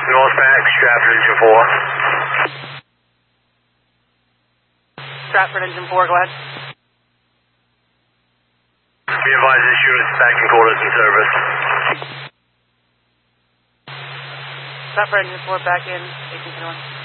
Northback, Stratford Engine 4. Stratford Engine 4, go ahead. Be advised this unit's back in quarters in service. Stratford Engine 4 back in 1821.